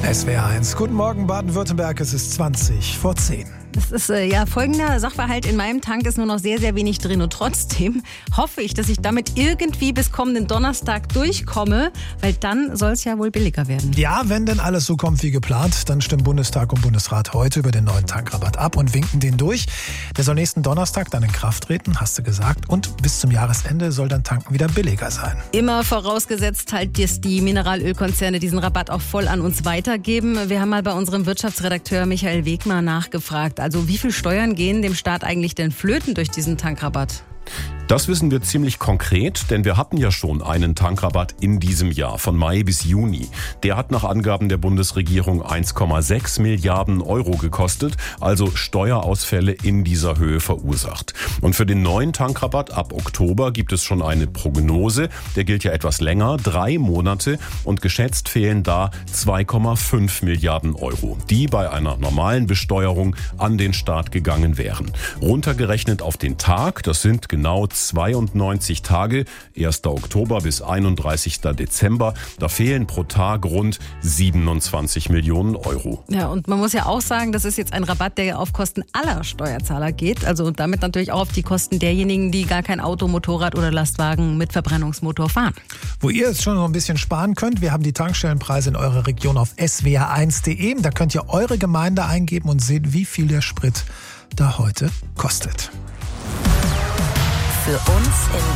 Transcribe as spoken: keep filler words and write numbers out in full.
S W R eins. Guten Morgen, Baden-Württemberg. Es ist zwanzig vor zehn. Das ist äh, ja folgender Sachverhalt. In meinem Tank ist nur noch sehr, sehr wenig drin. Und trotzdem hoffe ich, dass ich damit irgendwie bis kommenden Donnerstag durchkomme, weil dann soll es ja wohl billiger werden. Ja, wenn denn alles so kommt wie geplant, dann stimmen Bundestag und Bundesrat heute über den neuen Tankrabatt ab und winken den durch. Der soll nächsten Donnerstag dann in Kraft treten, hast du gesagt. Und bis zum Jahresende soll dann Tanken wieder billiger sein. Immer vorausgesetzt halt, dass die Mineralölkonzerne diesen Rabatt auch voll an uns weitergeben. Wir haben mal bei unserem Wirtschaftsredakteur Michael Wegmar nachgefragt. Also wie viel Steuern gehen dem Staat eigentlich denn flöten durch diesen Tankrabatt? Das wissen wir ziemlich konkret, denn wir hatten ja schon einen Tankrabatt in diesem Jahr von Mai bis Juni. Der hat nach Angaben der Bundesregierung eins Komma sechs Milliarden Euro gekostet, also Steuerausfälle in dieser Höhe verursacht. Und für den neuen Tankrabatt ab Oktober gibt es schon eine Prognose. Der gilt ja etwas länger, drei Monate, und geschätzt fehlen da zwei Komma fünf Milliarden Euro, die bei einer normalen Besteuerung an den Staat gegangen wären. Runtergerechnet auf den Tag, das sind genau zweiundneunzig Tage, erster Oktober bis einunddreißigster Dezember. Da fehlen pro Tag rund siebenundzwanzig Millionen Euro. Ja, und man muss ja auch sagen, das ist jetzt ein Rabatt, der ja auf Kosten aller Steuerzahler geht. Also und damit natürlich auch auf die Kosten derjenigen, die gar kein Auto, Motorrad oder Lastwagen mit Verbrennungsmotor fahren. Wo ihr jetzt schon noch ein bisschen sparen könnt, wir haben die Tankstellenpreise in eurer Region auf S W R eins Punkt de. Da könnt ihr eure Gemeinde eingeben und sehen, wie viel der Sprit da heute kostet. Für uns in